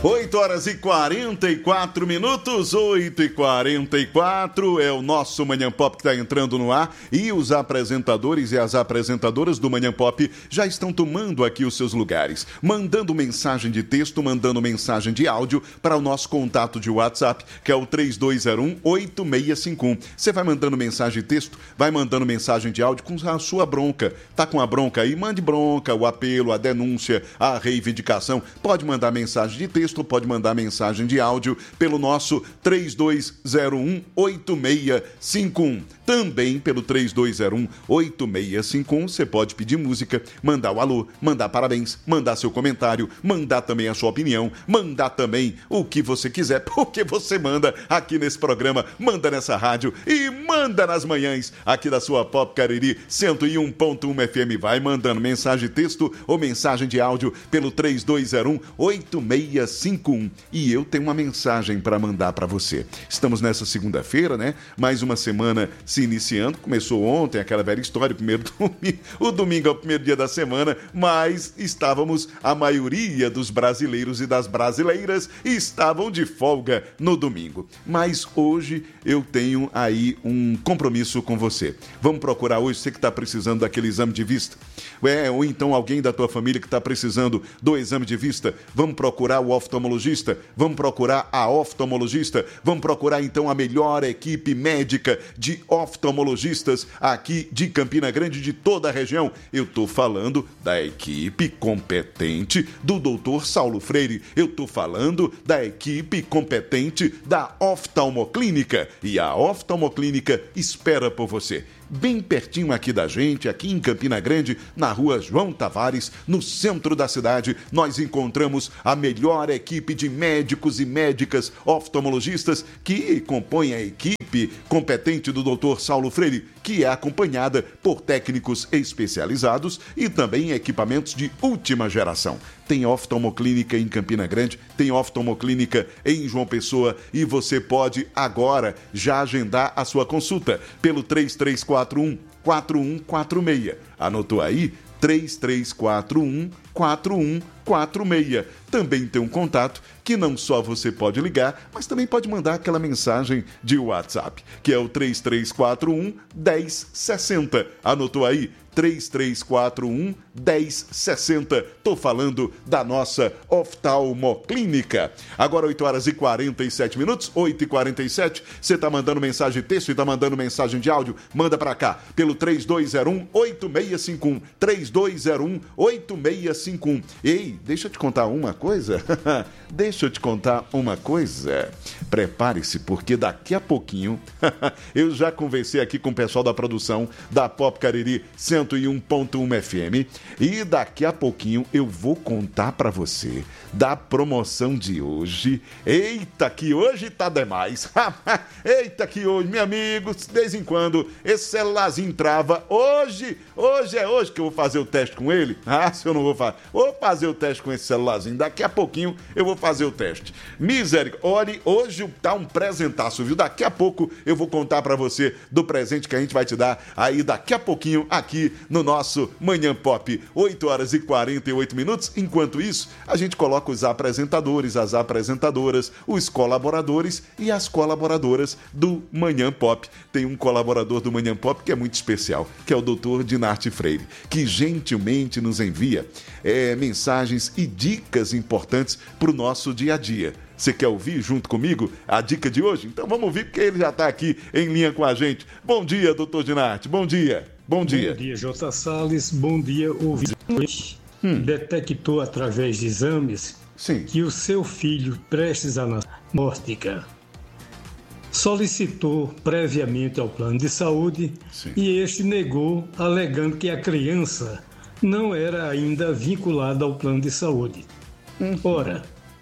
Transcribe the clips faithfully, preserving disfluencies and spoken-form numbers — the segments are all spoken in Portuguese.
oito horas e quarenta e quatro minutos, oito e quarenta e quatro, é o nosso Manhã Pop que está entrando no ar e os apresentadores e as apresentadoras do Manhã Pop já estão tomando aqui os seus lugares, mandando mensagem de texto, mandando mensagem de áudio para o nosso contato de WhatsApp, que é o três dois zero um, oito seis cinco um. Você vai mandando mensagem de texto, vai mandando mensagem de áudio com a sua bronca. Tá com a bronca aí? Mande bronca, o apelo, a denúncia, a reivindicação. Pode mandar mensagem de texto, pode mandar mensagem de áudio pelo nosso três dois zero um, oito seis cinco um. Também pelo três dois zero um, oito seis cinco um você pode pedir música, mandar o alô, mandar parabéns, mandar seu comentário, mandar também a sua opinião, mandar também o que você quiser, porque você manda aqui nesse programa, manda nessa rádio e manda nas manhãs aqui da sua Pop Cariri cento e um ponto um F M. Vai mandando mensagem de texto ou mensagem de áudio pelo três dois zero um, oito seis cinco um. E eu tenho uma mensagem para mandar para você. Estamos nessa segunda-feira, né? Mais uma semana se iniciando. Começou ontem aquela velha história, o primeiro domingo, o domingo é o primeiro dia da semana, mas estávamos, a maioria dos brasileiros e das brasileiras estavam de folga no domingo. Mas hoje eu tenho aí um compromisso com você. Vamos procurar hoje, você que está precisando daquele exame de vista, é, ou então alguém da tua família que está precisando do exame de vista, vamos procurar o oftalmologista, vamos procurar a oftalmologista, vamos procurar então a melhor equipe médica de oftalmologistas aqui de Campina Grande, de toda a região. Eu estou falando da equipe competente do doutor Saulo Freire, eu estou falando da equipe competente da Oftalmoclínica, e a Oftalmoclínica espera por você. Bem pertinho aqui da gente, aqui em Campina Grande, na rua João Tavares, no centro da cidade, nós encontramos a melhor equipe de médicos e médicas oftalmologistas que compõem a equipe competente do doutor Saulo Freire, que é acompanhada por técnicos especializados e também equipamentos de última geração. Tem oftalmoclínica em Campina Grande, tem oftalmoclínica em João Pessoa e você pode agora já agendar a sua consulta pelo três três quatro um, quatro um quatro seis. Anotou aí? três três quatro um, quatro um quatro seis. Também tem um contato que não só você pode ligar, mas também pode mandar aquela mensagem de WhatsApp, que é o três três quatro um, um zero seis zero. Anotou aí? três três quatro um, um zero seis zero. Tô falando da nossa oftalmoclínica. Agora oito horas e quarenta e sete minutos, oito e quarenta e sete. Você tá mandando mensagem de texto e tá mandando mensagem de áudio? Manda pra cá pelo três dois zero um, oito seis cinco um. três dois zero um, oito seis cinco um. Ei, deixa eu te contar uma coisa. Deixa eu te contar uma coisa. Prepare-se, porque daqui a pouquinho eu já conversei aqui com o pessoal da produção da Pop Cariri cento e um ponto um F M e daqui a pouquinho eu vou contar pra você da promoção de hoje. Eita, que hoje tá demais. Eita, que hoje, meu amigo, de vez em quando esse celularzinho trava. Hoje, hoje é hoje que eu vou fazer o teste com ele. Ah, se eu não vou fazer, vou fazer o teste com esse celularzinho. Daqui a pouquinho eu vou fazer o teste. Misericórdia, olha, hoje tá um presentaço, viu? Daqui a pouco eu vou contar pra você do presente que a gente vai te dar aí daqui a pouquinho aqui no nosso Manhã Pop. oito horas e quarenta e oito minutos. Enquanto isso, a gente coloca os apresentadores, as apresentadoras, os colaboradores e as colaboradoras do Manhã Pop. Tem um colaborador do Manhã Pop que é muito especial, que é o doutor Dinarte Freire, que gentilmente nos envia é, mensagens e dicas importantes para o nosso dia a dia. Você quer ouvir junto comigo a dica de hoje? Então vamos ouvir, porque ele já está aqui em linha com a gente. Bom dia, doutor Dinarte. Bom dia. Bom dia. Bom dia, J. Salles. Bom dia, ouvinte. Hum. Detectou através de exames Sim. que o seu filho, prestes a nascer, mórtica, solicitou previamente ao plano de saúde. Sim. E este negou, alegando que a criança não era ainda vinculada ao plano de saúde. Hum. Ora,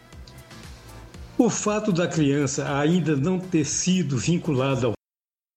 o fato da criança ainda não ter sido vinculada ao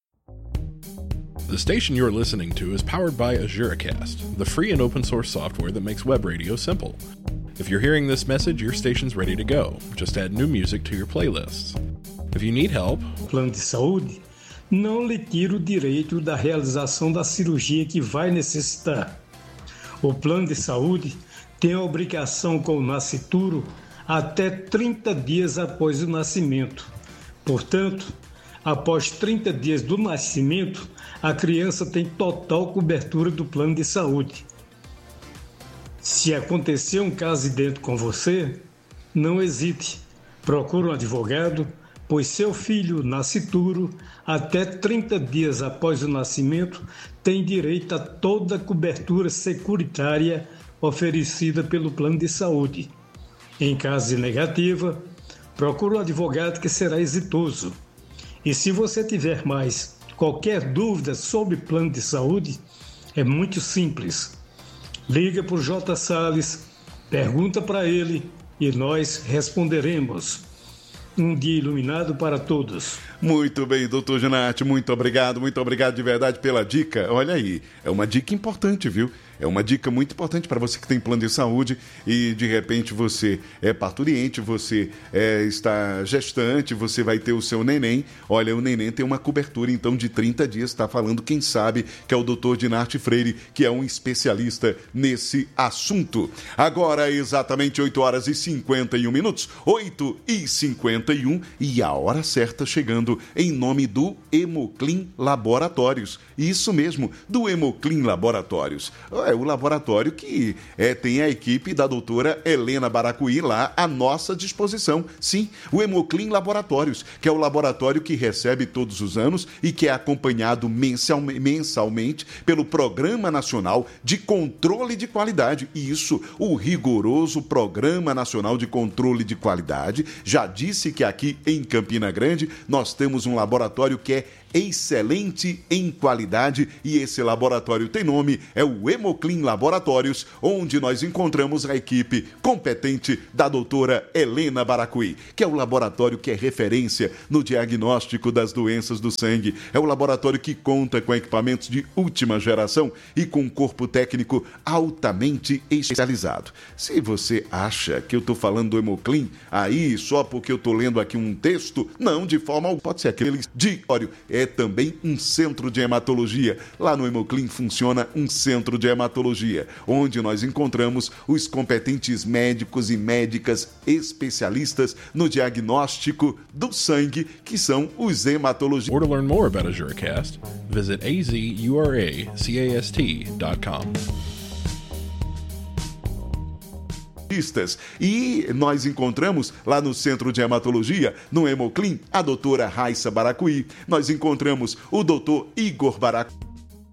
The station you're listening to is powered by AzuraCast, the free and open source software that makes web radio simple. If you're hearing this message, your station's ready to go. Just add new music to your playlists. If you need help, plano de saúde não lhe tira o direito da realização da cirurgia que vai necessitar. O plano de saúde tem a obrigação com o nascituro até trinta dias após o nascimento. Portanto, após trinta dias do nascimento, a criança tem total cobertura do plano de saúde. Se acontecer um caso idêntico com você, não hesite, procure um advogado, pois seu filho nascituro, até trinta dias após o nascimento, tem direito a toda a cobertura securitária oferecida pelo plano de saúde. Em caso de negativa, procure um advogado que será exitoso. E se você tiver mais qualquer dúvida sobre plano de saúde, é muito simples. Liga para o J. Salles, pergunta para ele e nós responderemos. Um dia iluminado para todos. Muito bem, doutor Ginatti, muito obrigado, muito obrigado de verdade pela dica. Olha aí, é uma dica importante, viu? É uma dica muito importante para você que tem plano de saúde e de repente você é parturiente, você é, está gestante, você vai ter o seu neném. Olha, o neném tem uma cobertura então de trinta dias, está falando quem sabe, que é o doutor Dinarte Freire, que é um especialista nesse assunto. Agora exatamente oito horas e cinquenta e um minutos, oito e cinquenta e um, e a hora certa chegando em nome do Hemoclean Laboratórios. Isso mesmo, do Hemoclean Laboratórios. É o laboratório que é, tem a equipe da doutora Helena Baracuí lá à nossa disposição. Sim, o Hemoclean Laboratórios, que é o laboratório que recebe todos os anos e que é acompanhado mensal, mensalmente pelo Programa Nacional de Controle de Qualidade. E isso, o rigoroso Programa Nacional de Controle de Qualidade, já disse que aqui em Campina Grande nós temos um laboratório que é excelente em qualidade e esse laboratório tem nome, é o Hemoclean Laboratórios, onde nós encontramos a equipe competente da doutora Helena Baracuí, que é o laboratório que é referência no diagnóstico das doenças do sangue, é o laboratório que conta com equipamentos de última geração e com um corpo técnico altamente especializado. Se você acha que eu estou falando do Hemoclean aí só porque eu estou lendo aqui um texto, não, de forma alguma, pode ser aquele de óleo. É também um centro de hematologia. Lá no Hemoclean funciona um centro de hematologia, onde nós encontramos os competentes médicos e médicas especialistas no diagnóstico do sangue, que são os hematologistas. Or to learn more about AzuraCast, visit a z u r a c a s t dot com. E nós encontramos lá no Centro de Hematologia, no Hemoclean, a doutora Raissa Baracuí. Nós encontramos o doutor Igor Baracuí.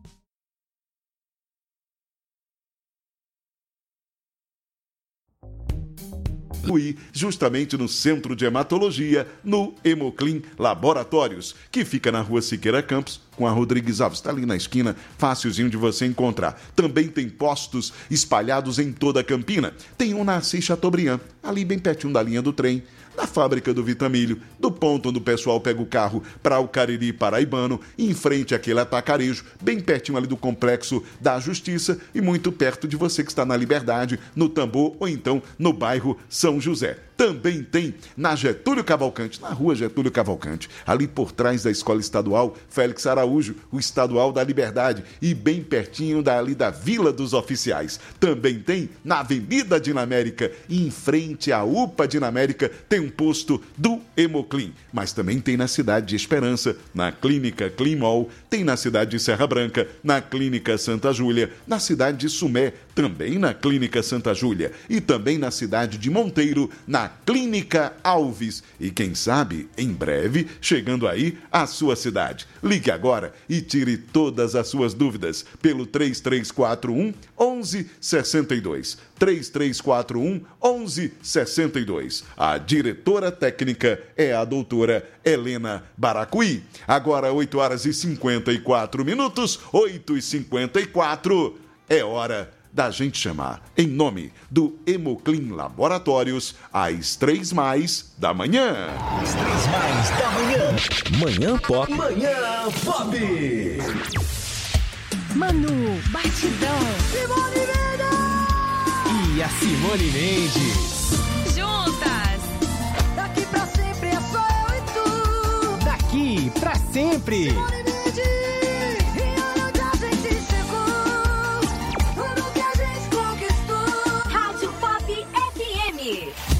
Justamente no Centro de Hematologia, no Hemoclean Laboratórios, que fica na rua Siqueira Campos, com a Rodrigues Alves. Está ali na esquina, facilzinho de você encontrar. Também tem postos espalhados em toda a Campina. Tem um na Assis Chateaubriand, ali bem pertinho da linha do trem, na fábrica do Vitamilho, do ponto onde o pessoal pega o carro para o Cariri Paraibano, em frente àquele atacarejo, bem pertinho ali do Complexo da Justiça e muito perto de você que está na Liberdade, no Tambor ou então no bairro São José. Também tem na Getúlio Cavalcante, na rua Getúlio Cavalcante, ali por trás da Escola Estadual Félix Araújo, o Estadual da Liberdade, e bem pertinho dali da Vila dos Oficiais. Também tem na Avenida Dinamérica, em frente à U P A Dinamérica, tem um posto do Hemoclean. Mas também tem na cidade de Esperança, na Clínica Climol, tem na cidade de Serra Branca, na Clínica Santa Júlia, na cidade de Sumé, também na Clínica Santa Júlia, e também na cidade de Monteiro, na Clínica Alves. E quem sabe, em breve, chegando aí à sua cidade. Ligue agora e tire todas as suas dúvidas pelo três três quatro um, um um seis dois. três três quatro um, um um seis dois. A diretora técnica é a doutora Helena Baracuí. Agora, oito horas e cinquenta e quatro minutos, oito e cinquenta e quatro, é hora da gente chamar, em nome do Hemoclean Laboratórios, às três mais da manhã. Às três mais da manhã. Manhã Pop. Manhã Pop. Manu, Batidão. Simone Mendes. E a Simone Mendes. Juntas. Daqui pra sempre é só eu e tu. Daqui pra sempre. Simone Mendes. Rádio Pop F M.